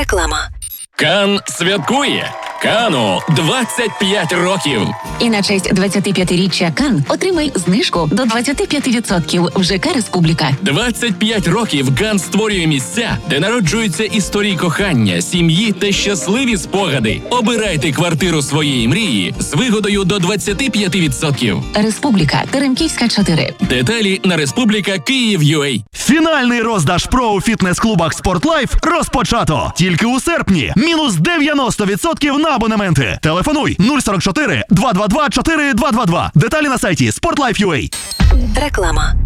Реклама. Кан святкує. Кану 25 років. І на честь 25-річчя Кан отримай знижку до 25% в ЖК «Республіка». 25 років Кан створює місця, де народжуються історії кохання, сім'ї та щасливі спогади. Обирайте квартиру своєї мрії з вигодою до 25%. «Республіка», Теремківська, 4. Деталі на Республіка Київ.UA. Фінальний роздаж ПРО у фітнес-клубах «Спортлайф» розпочато. Тільки у серпні. Мінус 90% на абонементи. Телефонуй 044 222 4222. Деталі на сайті Sportlife.ua. Реклама.